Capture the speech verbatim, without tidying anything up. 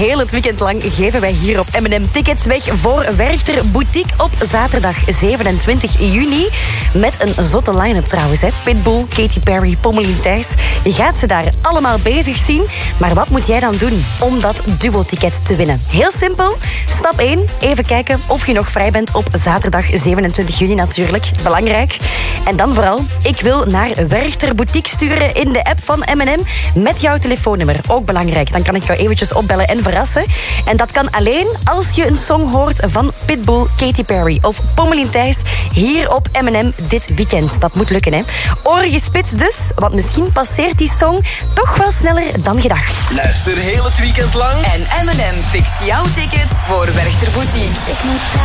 Heel het weekend lang geven wij hier op M en M tickets weg voor Werchter Boutique op zaterdag zevenentwintig juni. Met een zotte line-up trouwens. Hè. Pitbull, Katy Perry, Pommelien Thijs. Je gaat ze daar allemaal bezig zien. Maar wat moet jij dan doen om dat duo-ticket te winnen? Heel simpel. Stap één. Even kijken of je nog vrij bent op zaterdag zevenentwintig juni natuurlijk. Belangrijk. En dan vooral, ik wil naar Werchter Boutique sturen in de app van M en M met jouw telefoonnummer. Ook belangrijk. Dan kan ik jou eventjes opbellen en verrassen. En dat kan alleen als je een song hoort van Pitbull, Katy Perry of Pommelien Thijs hier op M en M dit weekend. Dat moet lukken, hè. Oren gespitst dus, want misschien passeert die song toch wel sneller dan gedacht. Luister heel het weekend lang en M en M fixt jouw tickets voor Werchter Boutique. Ik moet